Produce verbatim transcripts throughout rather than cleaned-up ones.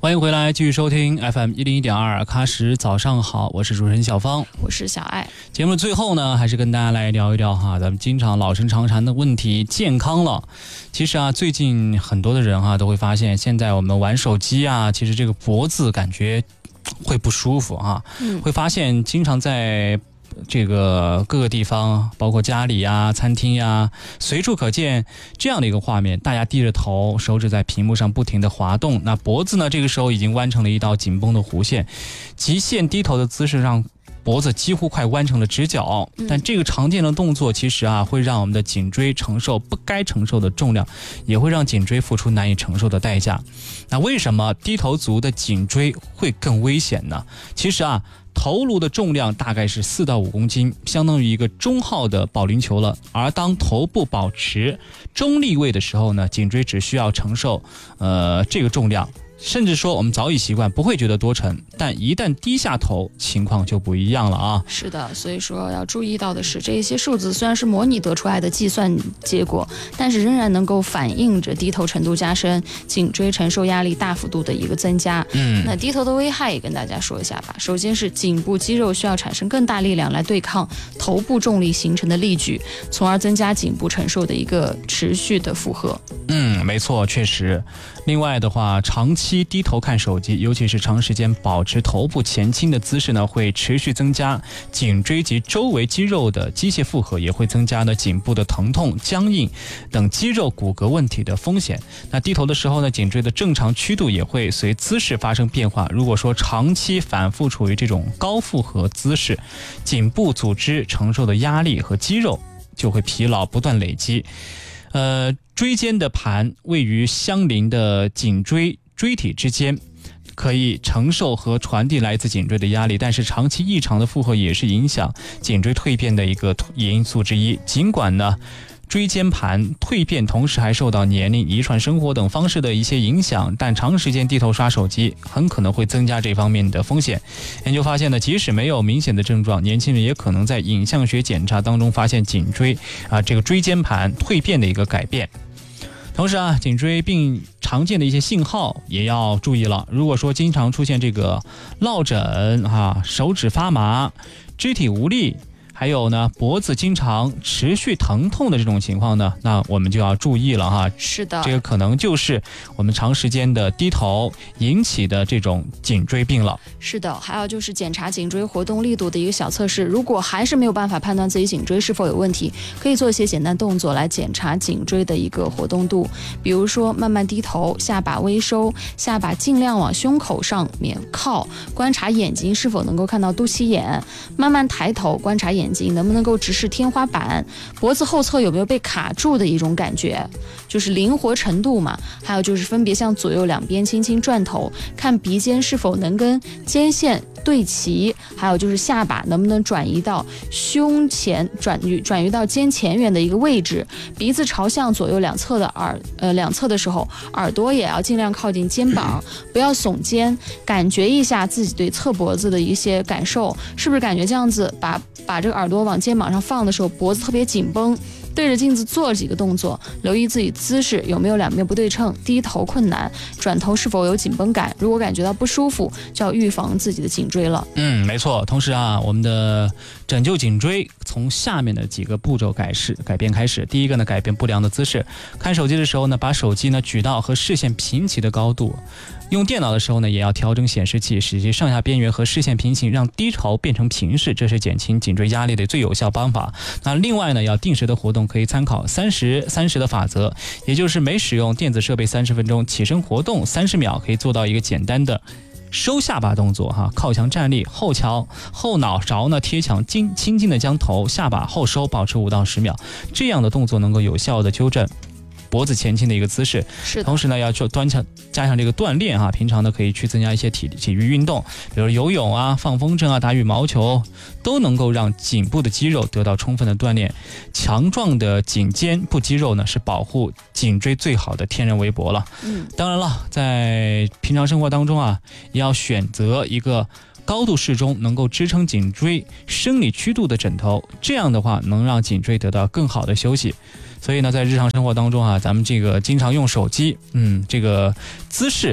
欢迎回来，继续收听 F M 一零一点二喀什早上好，我是主持人小芳， 我是小爱。 节目最后呢，还是跟大家来聊一聊哈，咱们经常老生常谈的问题，健康了。其实啊，最近很多的人哈都会发现，现在我们玩手机啊，其实这个脖子感觉会不舒服啊，嗯、会发现经常在这个各个地方，包括家里呀、餐厅呀，随处可见这样的一个画面，大家低着头，手指在屏幕上不停地滑动，那脖子呢这个时候已经弯成了一道紧绷的弧线，极限低头的姿势让脖子几乎快弯成了直角，但这个常见的动作其实啊会让我们的颈椎承受不该承受的重量，也会让颈椎付出难以承受的代价。那为什么低头族的颈椎会更危险呢？其实啊头颅的重量大概是四到五公斤，相当于一个中号的保龄球了。而当头部保持中立位的时候呢，颈椎只需要承受呃这个重量，甚至说我们早已习惯，不会觉得多沉，但一旦低下头，情况就不一样了啊。 是的，所以说要注意到的是，这些数字虽然是模拟得出来的计算结果，但是仍然能够反映着低头程度加深，颈椎承受压力大幅度的一个增加。嗯，那低头的危害也跟大家说一下吧。首先是颈部肌肉需要产生更大力量来对抗头部重力形成的力矩，从而增加颈部承受的一个持续的负荷。 嗯，没错，确实。另外的话，长期低头看手机，尤其是长时间保持头部前倾的姿势呢，会持续增加颈椎及周围肌肉的机械负荷，也会增加呢颈部的疼痛、僵硬等肌肉骨骼问题的风险。那低头的时候呢，颈椎的正常曲度也会随姿势发生变化。如果说长期反复处于这种高负荷姿势，颈部组织承受的压力和肌肉就会疲劳不断累积。呃，椎间的盘位于相邻的颈椎椎体之间，可以承受和传递来自颈椎的压力，但是长期异常的负荷也是影响颈椎蜕变的一个因素之一。尽管呢椎间盘蜕变同时还受到年龄、遗传、生活等方式的一些影响，但长时间低头刷手机很可能会增加这方面的风险。研究发现呢，即使没有明显的症状，年轻人也可能在影像学检查当中发现颈椎啊这个椎间盘蜕变的一个改变。同时啊，颈椎病常见的一些信号也要注意了。如果说经常出现这个落枕啊、手指发麻、肢体无力，还有呢，脖子经常持续疼痛的这种情况呢，那我们就要注意了哈。 是的， 这个可能就是我们长时间的低头引起的这种颈椎病了。 是的，还有就是检查颈椎活动力度的一个小测试，如果还是没有办法判断自己颈椎是否有问题，可以做一些简单动作来检查颈椎的一个活动度，比如说慢慢低头，下巴微收，下巴尽量往胸口上面靠，观察眼睛是否能够看到肚脐眼，慢慢抬头，观察眼睛能不能够直视天花板，脖子后侧有没有被卡住的一种感觉，就是灵活程度嘛。还有就是分别向左右两边轻轻转头，看鼻尖是否能跟肩线对齐，还有就是下巴能不能转移到胸前，转移转移到肩前缘的一个位置，鼻子朝向左右两侧的耳呃两侧的时候，耳朵也要尽量靠近肩膀，不要耸肩，感觉一下自己对侧脖子的一些感受，是不是感觉这样子把把这个耳朵往肩膀上放的时候，脖子特别紧绷。对着镜子做几个动作，留意自己姿势有没有两边不对称，低头困难，转头是否有紧绷感。如果感觉到不舒服，就要预防自己的颈椎了。 嗯，没错。同时啊，我们的拯救颈椎从下面的几个步骤改式改变开始。第一个呢，改变不良的姿势。看手机的时候呢，把手机呢举到和视线平齐的高度。用电脑的时候呢，也要调整显示器，使其上下边缘和视线平行，让低头变成平视，这是减轻颈椎压力的最有效方法。那另外呢，要定时的活动，可以参考三十三十的法则，也就是每使用电子设备三十分钟，起身活动三十秒，可以做到一个简单的收下巴动作哈，靠墙站立，后桥后脑勺呢贴墙，轻轻轻的将头下巴后收，保持五到十秒，这样的动作能够有效的纠正脖子前倾的一个姿势。 是， 同时呢要做端强加上这个锻炼哈，平常呢可以去增加一些体体育运动，比如游泳啊、放风筝啊、打羽毛球，都能够让颈部的肌肉得到充分的锻炼。强壮的颈肩部肌肉呢是保护颈椎最好的天然围脖了。嗯，当然了，在平常生活当中啊，也要选择一个高度适中，能够支撑颈椎生理曲度的枕头，这样的话能让颈椎得到更好的休息。所以呢，在日常生活当中啊，咱们这个经常用手机，嗯，这个姿势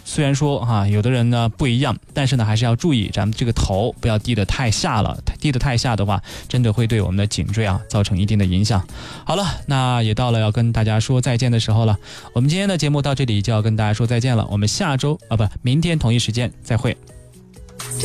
虽然说哈、啊，有的人呢不一样，但是呢还是要注意，咱们这个头不要低得太下了，低得太下的话，真的会对我们的颈椎啊造成一定的影响。好了，那也到了要跟大家说再见的时候了。我们今天的节目到这里就要跟大家说再见了，我们下周啊不，明天同一时间再会。